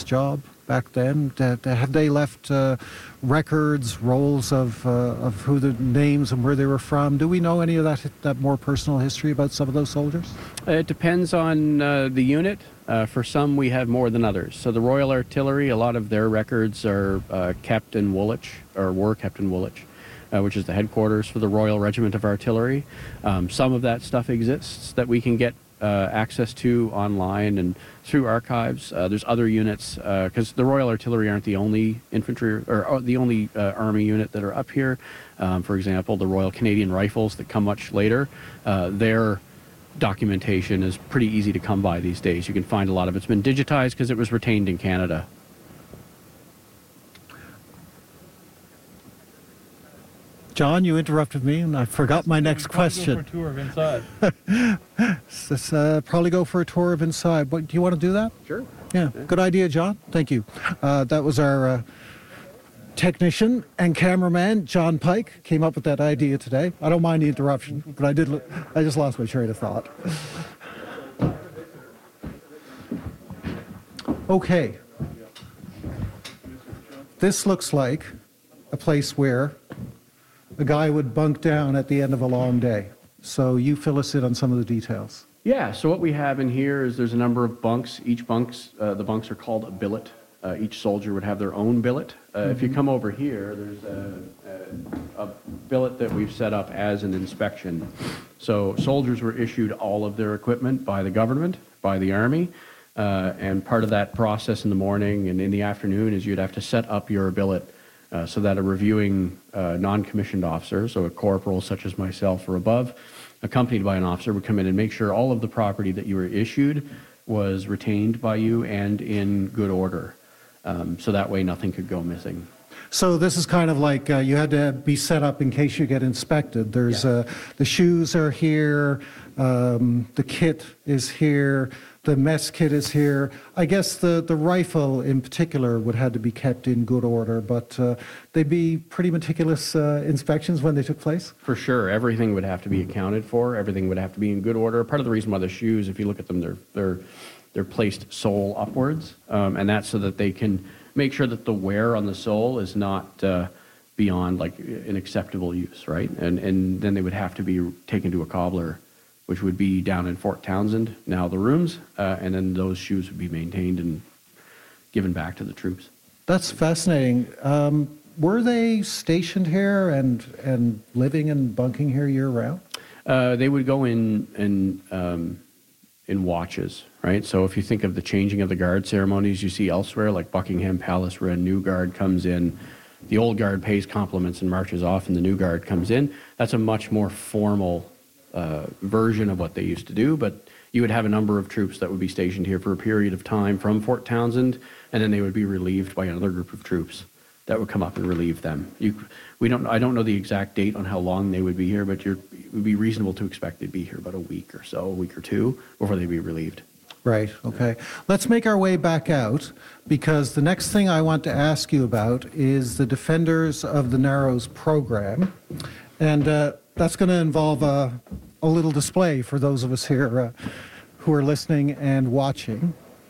job back then? Had they left records, rolls of who the names and where they were from? Do we know any of that more personal history about some of those soldiers? It depends on the unit. For some, we have more than others. So the Royal Artillery, a lot of their records are kept in Woolwich, or were kept in Woolwich, which is the headquarters for the Royal Regiment of Artillery. Some of that stuff exists that we can get access to online and through archives. There's other units, because the Royal Artillery aren't the only infantry or the only army unit that are up here. For example, the Royal Canadian Rifles that come much later, their documentation is pretty easy to come by these days. You can find a lot of it's been digitized because it was retained in Canada. John, you interrupted me, and I forgot my next question. Go for a tour of inside. Let's probably go for a tour of inside. Do you want to do that? Sure. Yeah, good idea, John. Thank you. That was our technician and cameraman, John Pike, came up with that idea today. I don't mind the interruption, but I just lost my train of thought. Okay. This looks like a place where a guy would bunk down at the end of a long day. So you fill us in on some of the details. Yeah, so what we have in here is there's a number of bunks. Each the bunks are called a billet. Each soldier would have their own billet. If you come over here, there's a billet that we've set up as an inspection. So soldiers were issued all of their equipment by the government, by the Army, and part of that process in the morning and in the afternoon is you'd have to set up your billet so that a reviewing non-commissioned officer, so a corporal such as myself or above, accompanied by an officer, would come in and make sure all of the property that you were issued was retained by you and in good order. So that way nothing could go missing. So this is kind of like you had to be set up in case you get inspected. There's the shoes are here, the kit is here, the mess kit is here. I guess the rifle in particular would have to be kept in good order, but they'd be pretty meticulous inspections when they took place? For sure. Everything would have to be accounted for. Everything would have to be in good order. Part of the reason why the shoes, if you look at them, they're placed sole upwards, and that's so that they can make sure that the wear on the sole is not beyond like an acceptable use, right? And then they would have to be taken to a cobbler, which would be down in Fort Townsend, now the rooms, and then those shoes would be maintained and given back to the troops. That's fascinating. Were they stationed here and living and bunking here year round? They would go in watches, right? So if you think of the changing of the guard ceremonies you see elsewhere, like Buckingham Palace, where a new guard comes in, the old guard pays compliments and marches off, and the new guard comes in. That's a much more formal version of what they used to do, but you would have a number of troops that would be stationed here for a period of time from Fort Townsend, and then they would be relieved by another group of troops that would come up and relieve them. I don't know the exact date on how long they would be here, but it would be reasonable to expect they'd be here about a week or two, before they'd be relieved. Right, okay. Let's make our way back out, because the next thing I want to ask you about is the Defenders of the Narrows program, and that's going to involve a little display for those of us here who are listening and watching.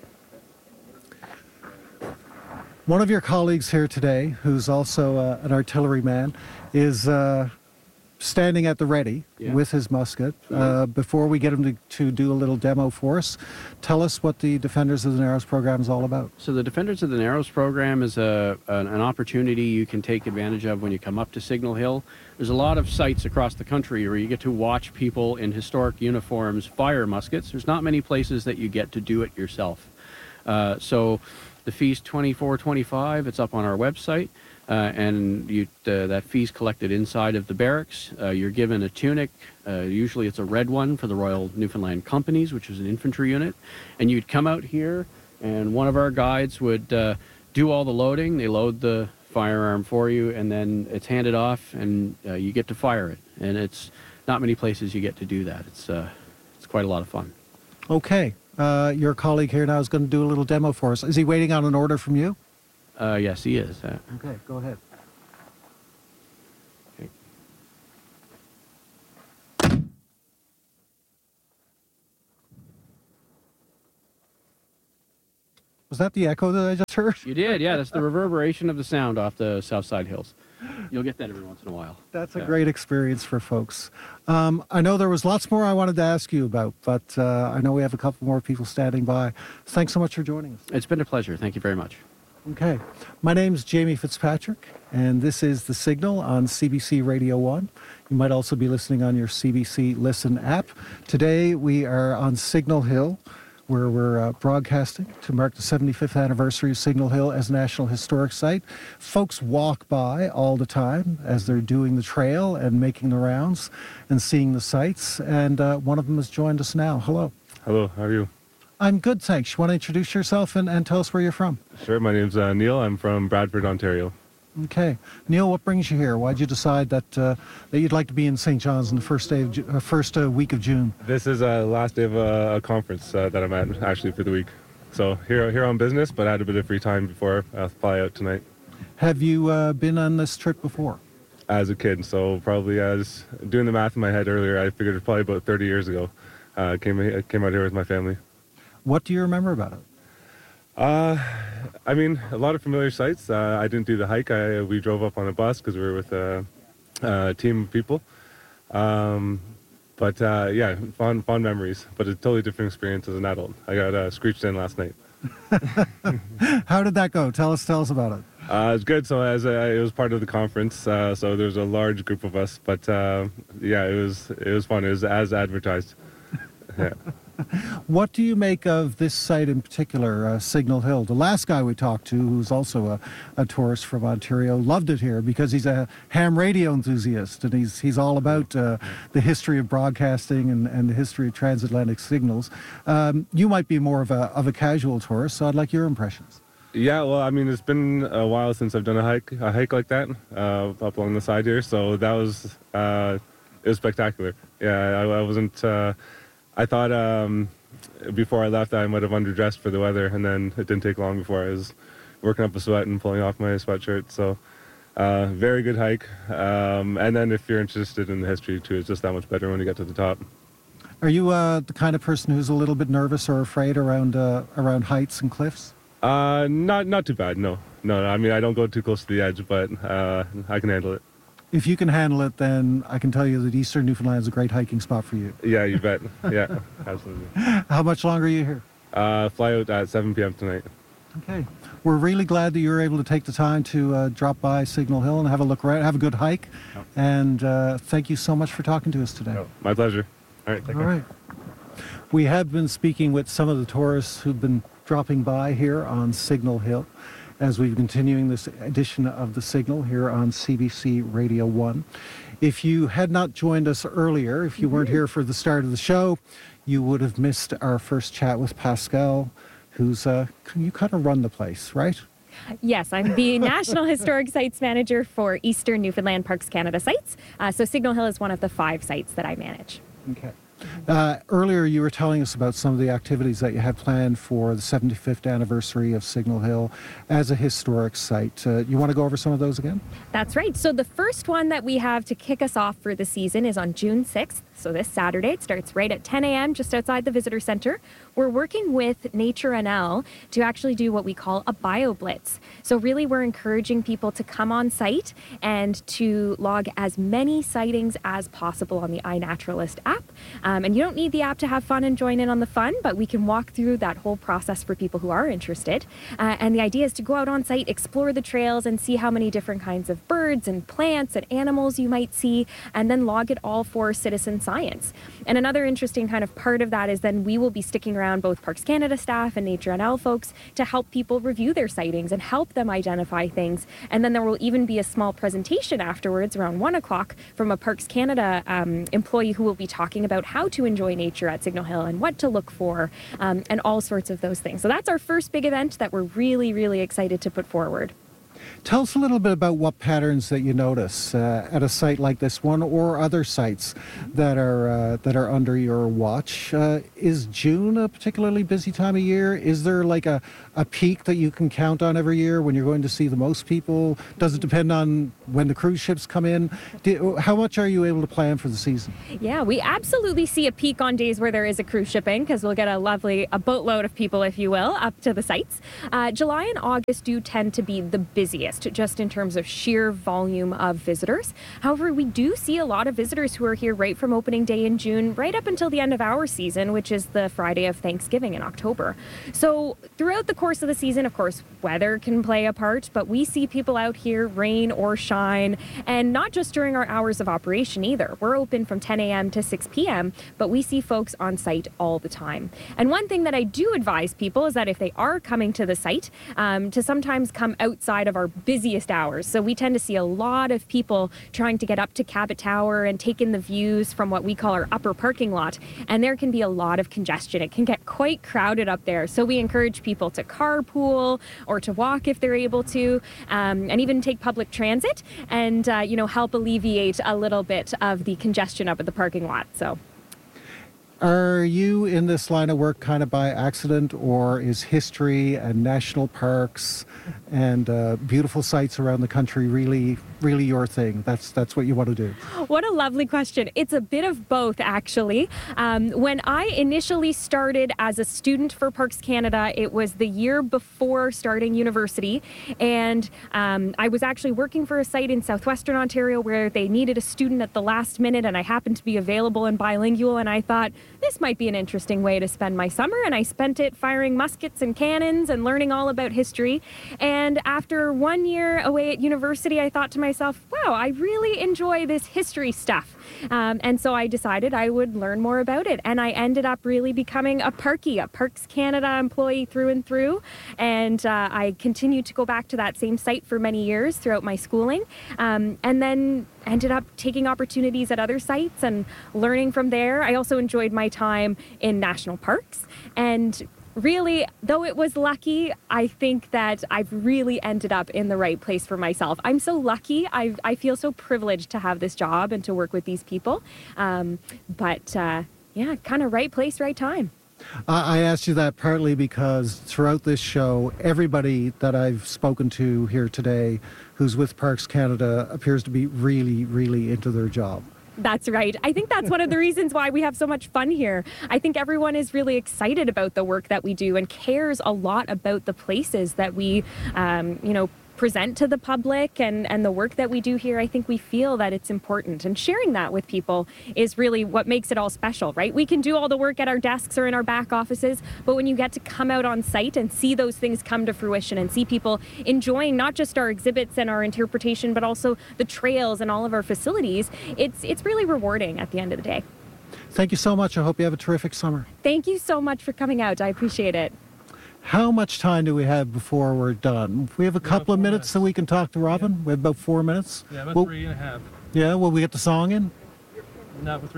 One of your colleagues here today, who's also an artilleryman, is standing at the ready with his musket. Before we get him to do a little demo for us, tell us what the Defenders of the Narrows program is all about. So the Defenders of the Narrows program is an opportunity you can take advantage of when you come up to Signal Hill. There's a lot of sites across the country where you get to watch people in historic uniforms fire muskets. There's not many places that you get to do it yourself. So the fee's $24.25. It's up on our website. And that fee's collected inside of the barracks. You're given a tunic. Usually it's a red one for the Royal Newfoundland Companies, which is an infantry unit. And you'd come out here, and one of our guides would do all the loading. They load the firearm for you, and then it's handed off, and you get to fire it. And it's not many places you get to do that. It's quite a lot of fun. Okay. Your colleague here now is going to do a little demo for us. Is he waiting on an order from you? Yes, he is. Okay, go ahead. Okay. Was that the echo that I just heard? You did, yeah. That's the reverberation of the sound off the Southside Hills. You'll get that every once in a while. That's a Yeah. great experience for folks. I know there was lots more I wanted to ask you about, but I know we have a couple more people standing by. Thanks so much for joining us. It's been a pleasure. Thank you very much. Okay. My name's Jamie Fitzpatrick, and this is The Signal on CBC Radio 1. You might also be listening on your CBC Listen app. Today we are on Signal Hill, where we're broadcasting to mark the 75th anniversary of Signal Hill as a National Historic Site. Folks walk by all the time as they're doing the trail and making the rounds and seeing the sights, and one of them has joined us now. Hello. Hello, how are you? I'm good, thanks. You want to introduce yourself and tell us where you're from? Sure, my name's Neil. I'm from Bradford, Ontario. Okay. Neil, what brings you here? Why'd you decide that you'd like to be in St. John's on the first week of June? This is the last day of a conference that I'm at, actually, for the week. So here on business, but I had a bit of free time before I fly out tonight. Have you been on this trip before? As a kid, so probably as doing the math in my head earlier, I figured it's probably about 30 years ago. I came out here with my family. What do you remember about it? I mean, a lot of familiar sights. I didn't do the hike. We drove up on a bus because we were with a team of people. But yeah, fond memories. But a totally different experience as an adult. I got screeched in last night. How did that go? Tell us about it. It was good. So it was part of the conference. So there was a large group of us. But yeah, it was fun. It was as advertised. Yeah. What do you make of this site in particular, Signal Hill? The last guy we talked to, who's also a tourist from Ontario, loved it here because he's a ham radio enthusiast, and he's all about the history of broadcasting and the history of transatlantic signals. You might be more of a casual tourist, so I'd like your impressions. Yeah, well, I mean, it's been a while since I've done a hike like that up along the side here. So that was it was spectacular. Yeah, I wasn't. I thought before I left I might have underdressed for the weather, and then it didn't take long before I was working up a sweat and pulling off my sweatshirt. So very good hike. And then if you're interested in the history too, it's just that much better when you get to the top. Are you the kind of person who's a little bit nervous or afraid around heights and cliffs? Not too bad, no. I mean, I don't go too close to the edge, but I can handle it. If you can handle it, then I can tell you that Eastern Newfoundland is a great hiking spot for you. Yeah, you bet. Yeah, absolutely. How much longer are you here? Fly out at 7 p.m. tonight. Okay. We're really glad that you were able to take the time to drop by Signal Hill and have a look around, have a good hike. Yep. And thank you so much for talking to us today. Oh, my pleasure. All right, take All care. right. We have been speaking with some of the tourists who've been dropping by here on Signal Hill as we've continuing this edition of The Signal here on CBC Radio 1. If you had not joined us earlier, if you weren't here for the start of the show, you would have missed our first chat with Pascal, who's, you kind of run the place, right? Yes, I'm the National Historic Sites Manager for Eastern Newfoundland Parks Canada sites. So Signal Hill is one of the 5 sites that I manage. Okay. Earlier, you were telling us about some of the activities that you had planned for the 75th anniversary of Signal Hill as a historic site. You want to go over some of those again? That's right. So the first one that we have to kick us off for the season is on June 6th. So this Saturday, it starts right at 10 a.m. just outside the Visitor Center. We're working with Nature NL to actually do what we call a BioBlitz. So really, we're encouraging people to come on site and to log as many sightings as possible on the iNaturalist app. And you don't need the app to have fun and join in on the fun, but we can walk through that whole process for people who are interested. And the idea is to go out on site, explore the trails, and see how many different kinds of birds and plants and animals you might see, and then log it all for citizen science. And another interesting kind of part of that is then we will be sticking around both Parks Canada staff and Nature NL folks to help people review their sightings and help them identify things. And then there will even be a small presentation afterwards around 1 o'clock from a Parks Canada employee who will be talking about how to enjoy nature at Signal Hill and what to look for and all sorts of those things. So that's our first big event that we're really, really excited to put forward. Tell us a little bit about what patterns that you notice at a site like this one or other sites that are under your watch. Is June a particularly busy time of year? Is there like a peak that you can count on every year when you're going to see the most people? Does it depend on when the cruise ships come in? How much are you able to plan for the season? Yeah, we absolutely see a peak on days where there is a cruise shipping because we'll get a boatload of people, if you will, up to the sites. July and August do tend to be the busiest, just in terms of sheer volume of visitors. However, we do see a lot of visitors who are here right from opening day in June, right up until the end of our season, which is the Friday of Thanksgiving in October. So throughout the course of the season, of course, weather can play a part, but we see people out here, rain or shine, and not just during our hours of operation either. We're open from 10 a.m. to 6 p.m., but we see folks on site all the time. And one thing that I do advise people is that if they are coming to the site, to sometimes come outside of our busiest hours. So we tend to see a lot of people trying to get up to Cabot Tower and take in the views from what we call our upper parking lot. And there can be a lot of congestion. It can get quite crowded up there. So we encourage people to carpool or to walk if they're able to, and even take public transit and, help alleviate a little bit of the congestion up at the parking lot. So. Are you in this line of work kind of by accident, or is history and national parks and beautiful sites around the country really your thing? That's what you want to do? What a lovely question. It's a bit of both, actually. When I initially started as a student for Parks Canada, it was the year before starting university, and I was actually working for a site in southwestern Ontario where they needed a student at the last minute, and I happened to be available and bilingual, and I thought, this might be an interesting way to spend my summer, and I spent it firing muskets and cannons and learning all about history. And after 1 year away at university, I thought to myself, wow, I really enjoy this history stuff. And so I decided I would learn more about it. And I ended up really becoming a Parkie, a Parks Canada employee through and through. And I continued to go back to that same site for many years throughout my schooling. And then ended up taking opportunities at other sites and learning from there. I also enjoyed my time in national parks. And really, though it was lucky, I think that I've really ended up in the right place for myself. I'm so lucky. I feel so privileged to have this job and to work with these people. But kind of right place, right time. I asked you that partly because throughout this show, everybody that I've spoken to here today who's with Parks Canada appears to be really into their job. That's right. I think that's one of the reasons why we have so much fun here. I think everyone is really excited about the work that we do and cares a lot about the places that we, present to the public and the work that we do here. I think we feel that it's important, and sharing that with people is really what makes it all special, right? We can do all the work at our desks or in our back offices, but when you get to come out on site and see those things come to fruition and see people enjoying not just our exhibits and our interpretation, but also the trails and all of our facilities, it's really rewarding at the end of the day. Thank you so much. I hope you have a terrific summer. Thank you so much for coming out. I appreciate it. How much time do we have before we're done? We have a couple of minutes so we can talk to Robin. We have about 4 minutes. Yeah, about 3.5. Yeah, will we get the song in? Not with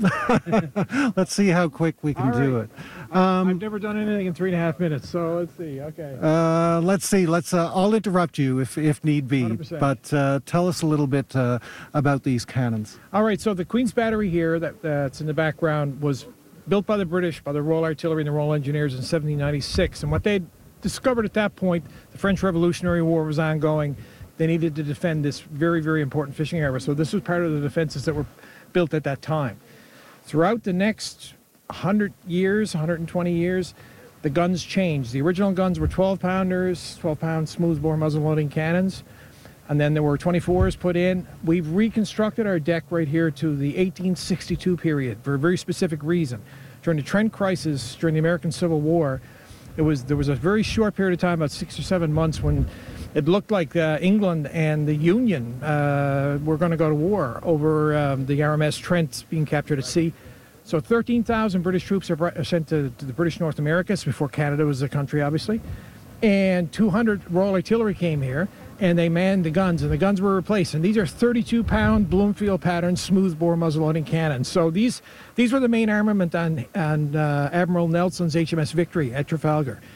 3.5. Let's see how quick we can do it. I've never done anything in 3.5 minutes, so let's see. Okay. Let's see. I'll interrupt you if need be. 100%. But tell us a little bit about these cannons. All right, so the Queen's Battery here that's in the background was built by the British, by the Royal Artillery and the Royal Engineers in 1796. And what they discovered at that point, the French Revolutionary War was ongoing. They needed to defend this very important fishing area. So this was part of the defenses that were built at that time. Throughout the next 100 years, 120 years, the guns changed. The original guns were 12-pounders, 12-pound smoothbore muzzle-loading cannons. And then there were 24s put in. We've reconstructed our deck right here to the 1862 period for a very specific reason. During the Trent crisis, during the American Civil War, there was a very short period of time, about 6 or 7 months, when it looked like England and the Union were going to go to war over the RMS Trent being captured at sea. So 13,000 British troops are sent to the British North America. This before Canada was a country, obviously. And 200 Royal Artillery came here, and they manned the guns, and the guns were replaced. And these are 32-pound Bloomfield pattern smoothbore muzzle-loading cannons. So these were the main armament on Admiral Nelson's HMS Victory at Trafalgar.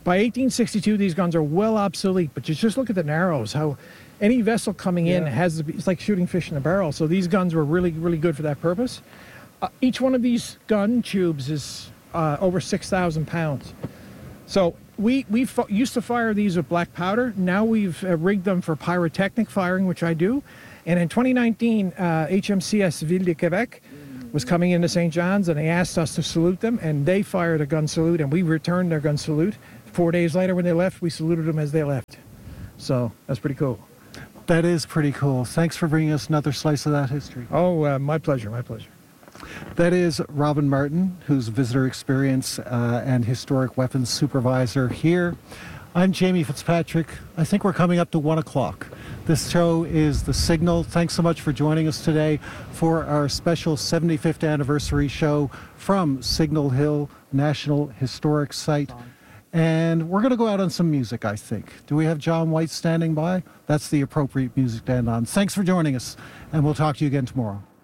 By 1862, these guns are well obsolete, but you just look at the narrows, how any vessel coming in has, it's like shooting fish in a barrel. So these guns were really, really good for that purpose. Each one of these gun tubes is over 6,000 pounds. So we used to fire these with black powder. Now we've rigged them for pyrotechnic firing, which I do. And in 2019, HMCS Ville de Quebec was coming into St. John's, and they asked us to salute them, and they fired a gun salute, and we returned their gun salute. 4 days later, when they left, we saluted them as they left. So that's pretty cool. That is pretty cool. Thanks for bringing us another slice of that history. Oh, my pleasure, my pleasure. That is Robin Martin, who's visitor experience and historic weapons supervisor here. I'm Jamie Fitzpatrick. I think we're coming up to 1 o'clock. This show is The Signal. Thanks so much for joining us today for our special 75th anniversary show from Signal Hill National Historic Site. And we're going to go out on some music, I think. Do we have John White standing by? That's the appropriate music to end on. Thanks for joining us, and we'll talk to you again tomorrow.